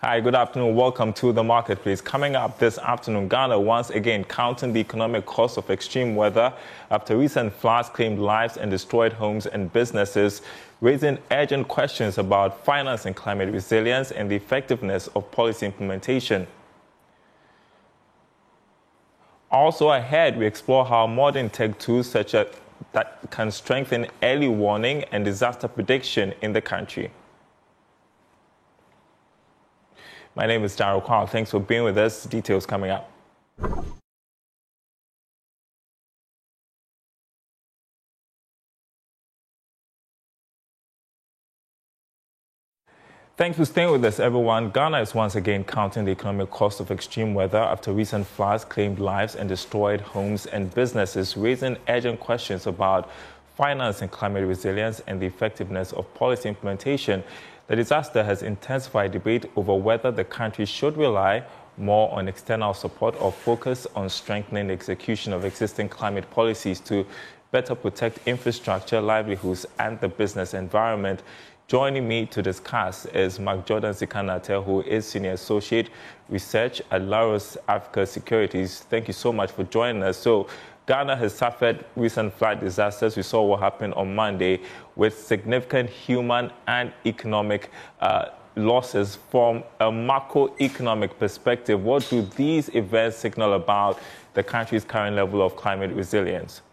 Hi, good afternoon. Welcome to the Marketplace. Coming up this afternoon, Ghana once again counting the economic cost of extreme weather after recent floods claimed lives and destroyed homes and businesses, raising urgent questions about finance and climate resilience and the effectiveness of policy implementation. Also ahead, we explore how modern tech tools such as that can strengthen early warning and disaster prediction in the country. My name is Daryl Kwao. Thanks for being with us. Details coming up. Thanks for staying with us, everyone. Ghana is once again counting the economic cost of extreme weather after recent floods claimed lives and destroyed homes and businesses, raising urgent questions about finance and climate resilience and the effectiveness of policy implementation. The disaster has intensified debate over whether the country should rely more on external support or focus on strengthening the execution of existing climate policies to better protect infrastructure, livelihoods, and the business environment. Joining me to discuss is Mark Jordan Zikanate, who is Senior Associate Research at Laurus Africa Securities. Thank you so much for joining us. So, Ghana has suffered recent flood disasters. We saw what happened on Monday with significant human and economic losses. From a macroeconomic perspective, what do these events signal about the country's current level of climate resilience?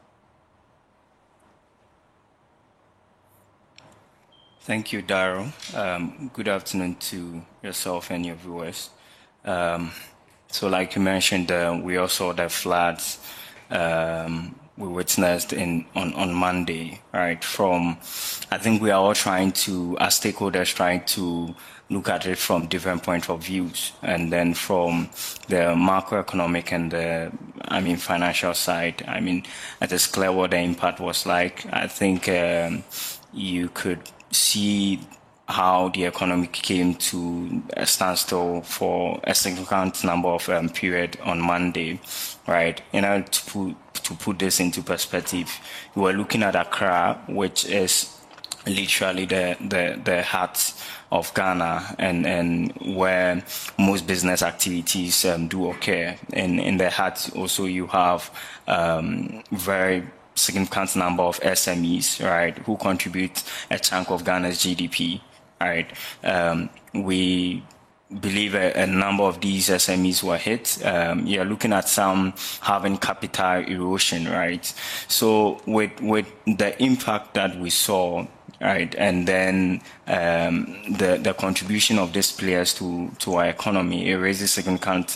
Thank you, Daryl. Good afternoon to yourself and your viewers. So like you mentioned, we all saw the floods we witnessed on Monday, right? I think we are all trying to, as stakeholders, trying to look at it from different points of views. And then from the macroeconomic and the, financial side, it is clear what the impact was like. I think you could see how the economy came to a standstill for a significant number of period on Monday, right? In order to put this into perspective, we were looking at Accra, which is literally the heart of Ghana and where most business activities do occur. And in the heart also you have very significant number of SMEs, right, who contribute a chunk of Ghana's GDP. Right. We believe a number of these SMEs were hit. You're looking at some having capital erosion, right? So with the impact that we saw, right, and then the contribution of these players to our economy, it raises significant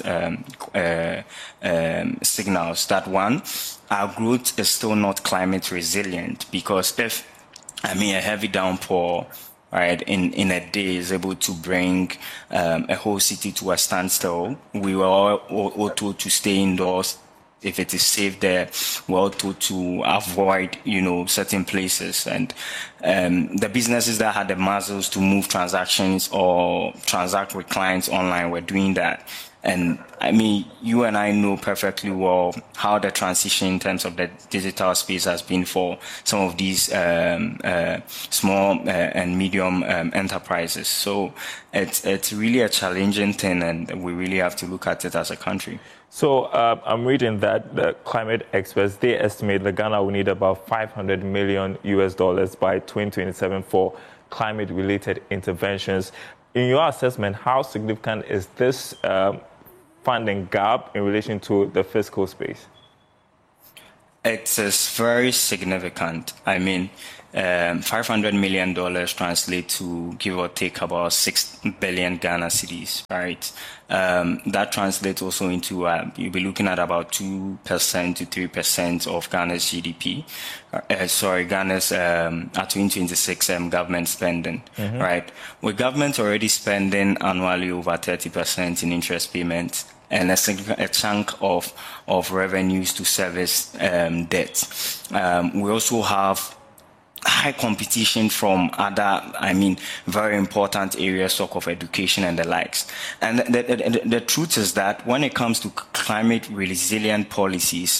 signals that one, our growth is still not climate resilient, because if a heavy downpour, right, in a day is able to bring a whole city to a standstill, we were all told to stay indoors. If it is safe there, we're all told to avoid, certain places. And the businesses that had the muscles to move transactions or transact with clients online were doing that. And you and I know perfectly well how the transition in terms of the digital space has been for some of these small and medium enterprises. So it's really a challenging thing, and we really have to look at it as a country. So I'm reading that the climate experts, they estimate that Ghana will need about $500 million by 2027 for climate-related interventions. In your assessment, how significant is this funding gap in relation to the fiscal space? It is very significant. $500 million translates to give or take about 6 billion Ghana cedis, right? That translates also into, you'll be looking at about 2% to 3% of Ghana's GDP. Ghana's at 2026 government spending, right? With government already spending annually over 30% in interest payments, and a chunk of revenues to service debt. We also have high competition from other, very important areas of education and the likes. And the truth is that when it comes to climate resilient policies,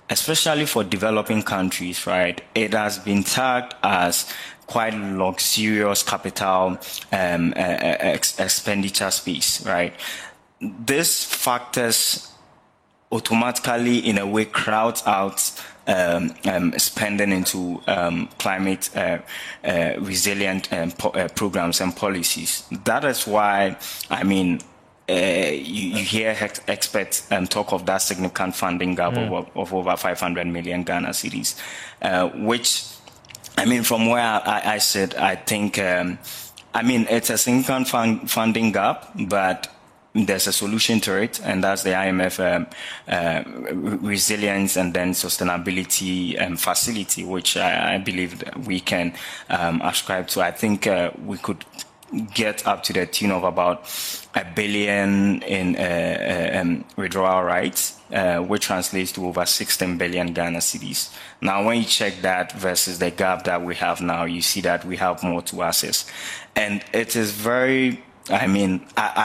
especially for developing countries, right, it has been tagged as quite luxurious capital expenditure space, right? These factors automatically, in a way, crowds out spending into climate resilient programs and policies. That is why, I mean, you hear experts talk of that significant funding gap of over 500 million Ghana cedis, which, I mean, from where I sit, I think, I mean, it's a significant funding gap, but there's a solution to it, and that's the IMF resilience and then sustainability facility, which I believe that we can ascribe to. I think we could get up to the tune of about $1 billion in withdrawal rights, which translates to over 16 billion Ghana cedis. Now, when you check that versus the gap that we have now, you see that we have more to access, and it is very. I mean,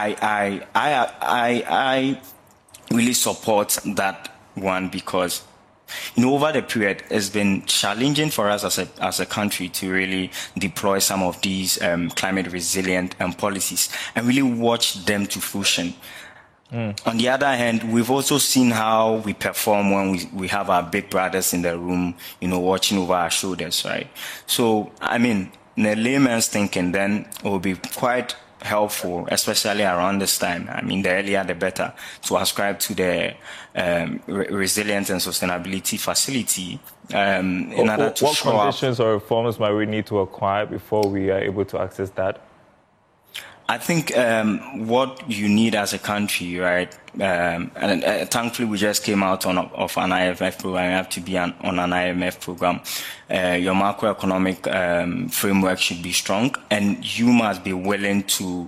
I really support that one because, you know, over the period, it's been challenging for us as a country to really deploy some of these climate resilient policies and really watch them to fruition. On the other hand, we've also seen how we perform when we have our big brothers in the room, you know, watching over our shoulders, right? So, I mean, in a layman's thinking, then it will be quite helpful, especially around this time. I mean, the earlier the better, to ascribe to the resilience and sustainability facility in order to what conditions or reforms might we need to acquire before we are able to access that? I think what you need as a country, right, and thankfully we just came out of an IMF program. You have to be on an IMF program. Your macroeconomic framework should be strong, and you must be willing to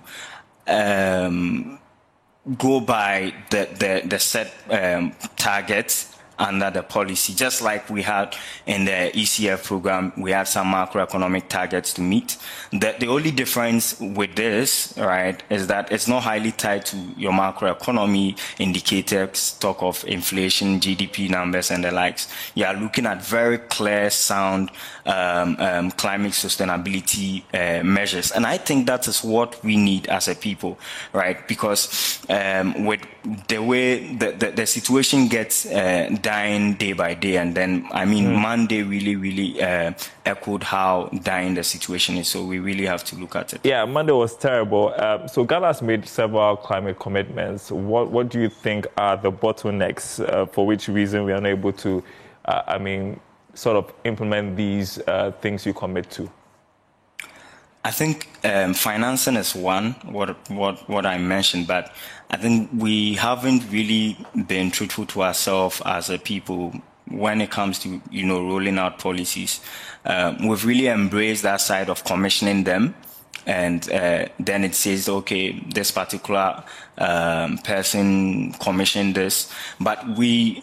go by the set targets under the policy. Just like we had in the ECF program, we had some macroeconomic targets to meet. The only difference with this, right, is that it's not highly tied to your macroeconomy indicators, talk of inflation, GDP numbers, and the likes. You are looking at very clear, sound climate sustainability measures. And I think that is what we need as a people, right? Because with the way the situation gets dying day by day, and then, I mean, Monday really echoed how dying the situation is. So we really have to look at it. Yeah, Monday was terrible. So Ghana has made several climate commitments. What do you think are the bottlenecks for which reason we are unable to, I mean, sort of implement these things you commit to? I think financing is one, what I mentioned, but I think we haven't really been truthful to ourselves as a people when it comes to, you know, rolling out policies. We've really embraced that side of commissioning them, and then it says, okay, this particular person commissioned this, but we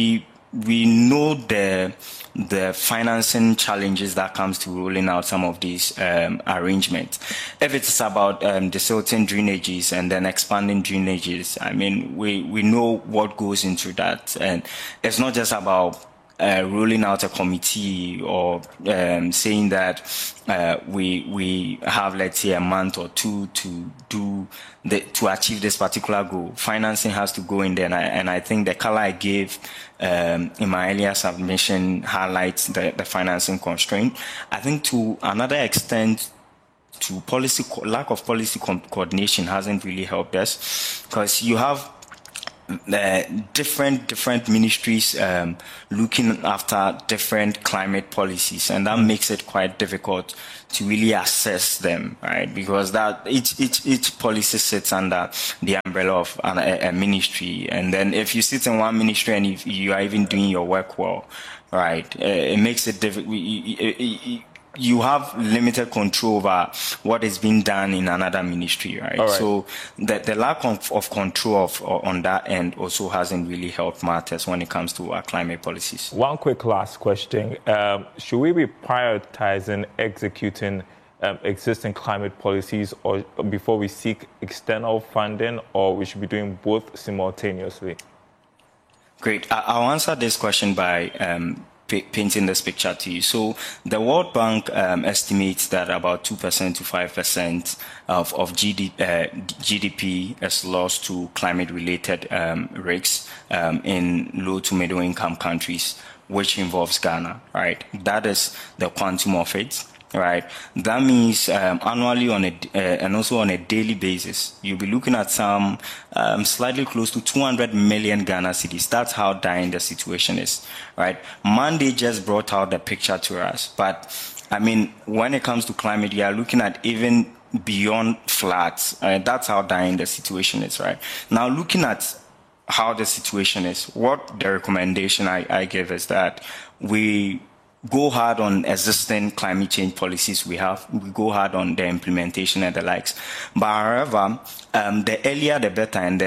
know the financing challenges that comes to rolling out some of these arrangements. If it's about desilting drainages and then expanding drainages, I mean, we know what goes into that. And it's not just about rolling out a committee or saying that we have, let's say, a month or two to achieve this particular goal. Financing has to go in there, and I think the color I gave in my earlier submission highlights the financing constraint. I think to another extent, to lack of policy coordination hasn't really helped us, because you have different ministries looking after different climate policies, and that makes it quite difficult to really assess them, right? Because that each policy sits under the umbrella of a ministry, and then if you sit in one ministry and if you are even doing your work well, right, it makes it difficult. You have limited control over what is being done in another ministry, right? So the lack of control on that end also hasn't really helped matters when it comes to our climate policies. One quick last question. Should we be prioritizing executing existing climate policies or before we seek external funding, or we should be doing both simultaneously? Great. I'll answer this question by painting this picture to you. So the World Bank estimates that about 2% to 5% of GDP is lost to climate-related risks in low to middle-income countries, which involves Ghana, right? That is the quantum of it. Right. That means annually and also on a daily basis, you'll be looking at some slightly close to 200 million Ghana cedis. That's how dire the situation is. Right. Monday just brought out the picture to us. But I mean, when it comes to climate, you are looking at even beyond floods. That's how dire the situation is. Right. Now, looking at how the situation is, what the recommendation I give is that we go hard on existing climate change policies we have. We go hard on the implementation and the likes. But however, the earlier the better. And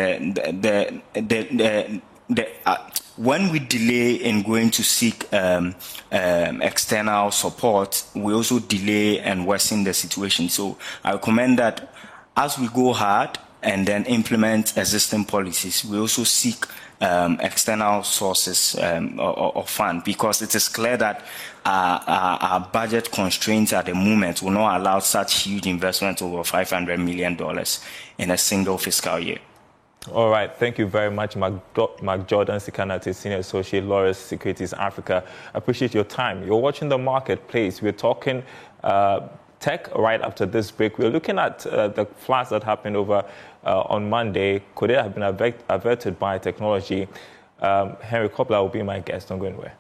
when we delay in going to seek external support, we also delay and worsen the situation. So I recommend that as we go hard and then implement existing policies, we also seek external sources of fund, because it is clear that our budget constraints at the moment will not allow such huge investment over $500 million in a single fiscal year. All right. Thank you very much, Mark Jordan Sikanate, Senior Associate, Laurus Securities Africa. Appreciate your time. You're watching The Marketplace. We're talking tech right after this break. We're looking at the floods that happened over on Monday. Could it have been averted by technology? Henry Kobler will be my guest. Don't go anywhere.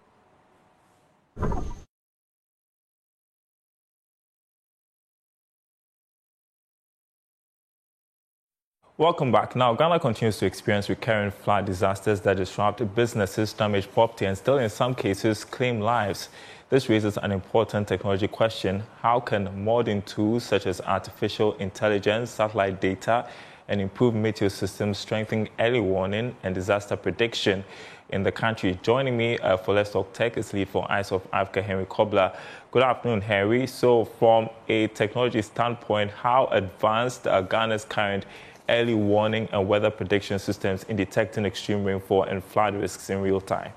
Welcome back. Now, Ghana continues to experience recurring flood disasters that disrupt businesses, damage property, and still in some cases claim lives. This raises an important technology question. How can modern tools such as artificial intelligence, satellite data, and improved meteor systems strengthen early warning and disaster prediction in the country? Joining me for Let's Talk Tech is lead for Eyes of Africa, Henry Kobler. Good afternoon, Henry. So from a technology standpoint, how advanced are Ghana's current early warning and weather prediction systems in detecting extreme rainfall and flood risks in real time?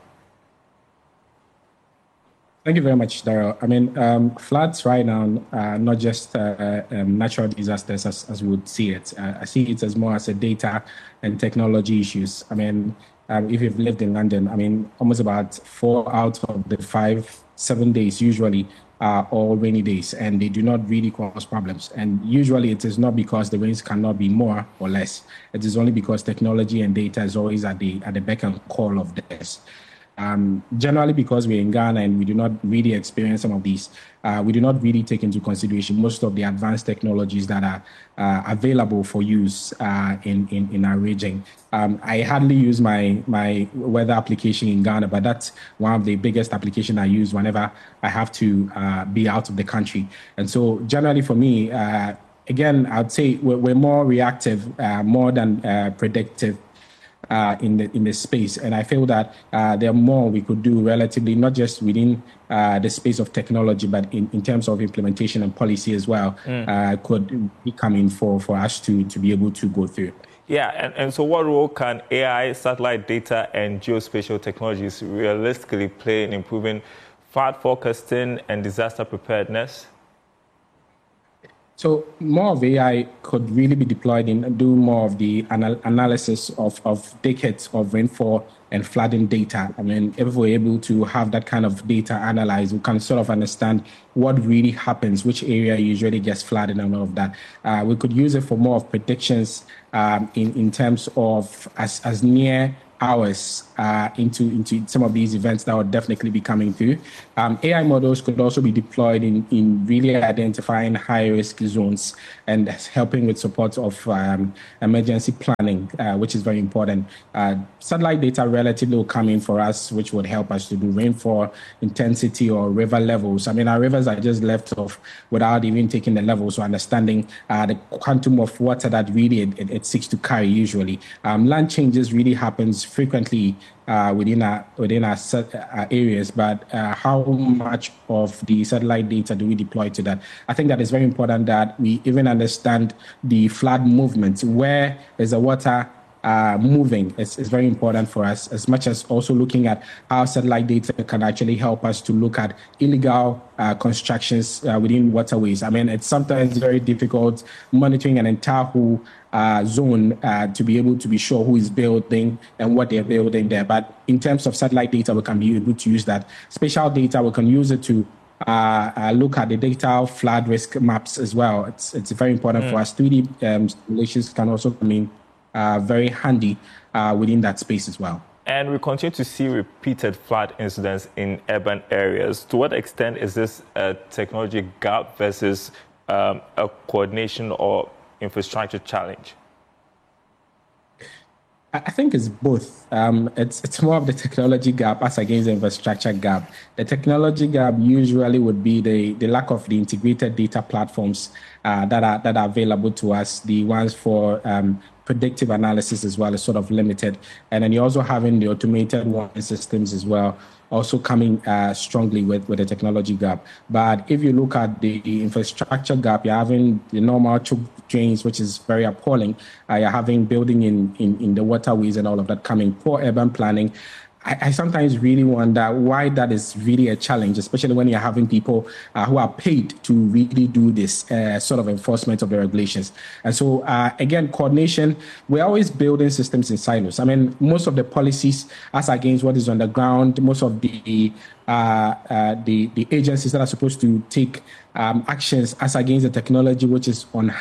Thank you very much, Daryl. I mean, floods right now are not just natural disasters as we would see it. I see it as more as a data and technology issues. I mean, if you've lived in London, I mean, almost about 4 out of the 7 days usually are all rainy days, and they do not really cause problems. And usually it is not because the rains cannot be more or less. It is only because technology and data is always at the beck and call of this. Generally, because we're in Ghana and we do not really experience some of these, we do not really take into consideration most of the advanced technologies that are available for use in our region. I hardly use my weather application in Ghana, but that's one of the biggest applications I use whenever I have to be out of the country. And so generally for me, again, I'd say we're more reactive, more than predictive in the space. And I feel that there are more we could do relatively, not just within the space of technology, but in terms of implementation and policy as well, could be coming for us to be able to go through. Yeah, and so what role can AI, satellite data, and geospatial technologies realistically play in improving flood forecasting and disaster preparedness? So more of AI could really be deployed in do more of the analysis of decades of rainfall and flooding data. I mean, if we're able to have that kind of data analyzed, we can sort of understand what really happens, which area usually gets flooded and all of that. We could use it for more of predictions in terms of as near hours into some of these events that would definitely be coming through. AI models could also be deployed in really identifying high-risk zones and helping with support of emergency planning, which is very important. Satellite data relatively will come in for us, which would help us to do rainfall intensity or river levels. I mean, our rivers are just left off without even taking the levels, so understanding the quantum of water that really it seeks to carry usually. Land changes really happens frequently within our areas, but how much of the satellite data do we deploy to that? I think that is very important that we even understand the flood movements. Where is the water moving is very important for us, as much as also looking at how satellite data can actually help us to look at illegal constructions within waterways. I mean, it's sometimes very difficult monitoring an entire whole zone to be able to be sure who is building and what they're building there. But in terms of satellite data, we can be able to use that. Spatial data, we can use it to look at the data flood risk maps as well. It's very important for us. 3D simulations can also come in very handy within that space as well. And we continue to see repeated flood incidents in urban areas. To what extent is this a technology gap versus a coordination or infrastructure challenge? I think it's both. It's more of the technology gap as against the infrastructure gap. The technology gap usually would be the lack of the integrated data platforms that are available to us. The ones for predictive analysis as well is sort of limited. And then you're also having the automated warning systems as well, also coming strongly with the technology gap. But if you look at the infrastructure gap, you're having the normal choke drains, which is very appalling. You're having building in the waterways and all of that coming, poor urban planning. I sometimes really wonder why that is really a challenge, especially when you're having people who are paid to really do this sort of enforcement of the regulations. And so, again, coordination, we're always building systems in silos. I mean, most of the policies as against what is on the ground, most of the agencies that are supposed to take actions as against the technology which is on